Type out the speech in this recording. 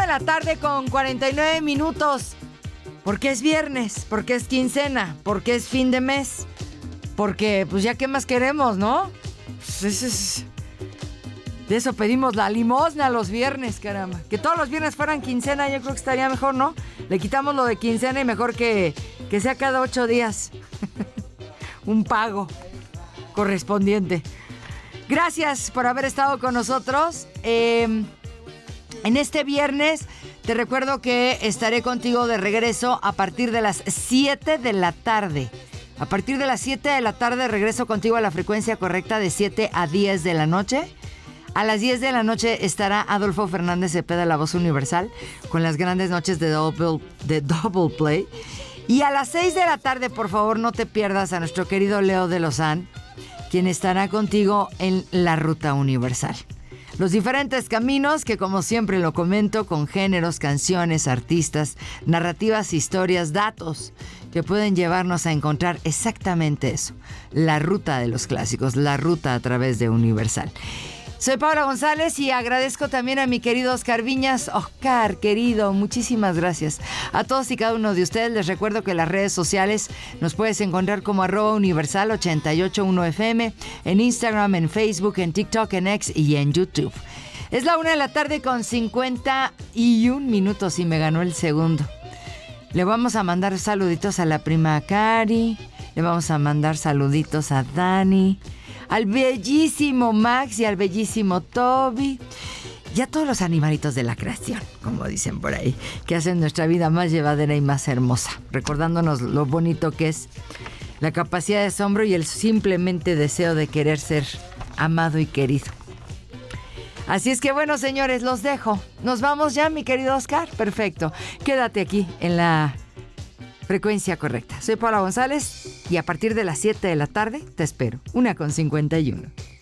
de la tarde con 49 minutos. Porque es viernes, porque es quincena, porque es fin de mes. Porque, pues ya qué más queremos, ¿no? Pues de eso pedimos la limosna los viernes, caramba. Que todos los viernes fueran quincena, yo creo que estaría mejor, ¿no? Le quitamos lo de quincena y mejor que sea cada 8 días. Un pago correspondiente. Gracias por haber estado con nosotros. En este viernes te recuerdo que estaré contigo de regreso a partir de las 7 de la tarde. A partir de las 7 de la tarde regreso contigo a la frecuencia correcta de 7 a 10 de la noche. A las 10 de la noche estará Adolfo Fernández Cepeda, la voz universal, con las grandes noches de Double Play. Y a las 6 de la tarde, por favor, no te pierdas a nuestro querido Leo de Lozán, quien estará contigo en la Ruta Universal. Los diferentes caminos que, como siempre lo comento, con géneros, canciones, artistas, narrativas, historias, datos que pueden llevarnos a encontrar exactamente eso, la ruta de los clásicos, la ruta a través de Universal. Soy Paula González y agradezco también a mi querido Oscar Viñas. Oscar, querido, muchísimas gracias. A todos y cada uno de ustedes les recuerdo que en las redes sociales nos puedes encontrar como @universal881fm, en Instagram, en Facebook, en TikTok, en X y en YouTube. Es la 1 de la tarde con 51 minutos y me ganó el segundo. Le vamos a mandar saluditos a la prima Cari, le vamos a mandar saluditos a Dani, al bellísimo Max y al bellísimo Toby y a todos los animalitos de la creación, como dicen por ahí, que hacen nuestra vida más llevadera y más hermosa, recordándonos lo bonito que es la capacidad de asombro y el simplemente deseo de querer ser amado y querido. Así es que bueno, señores, los dejo. Nos vamos ya, mi querido Oscar. Perfecto. Quédate aquí en la frecuencia correcta. Soy Paula González y a partir de las 7 de la tarde te espero. 1:51.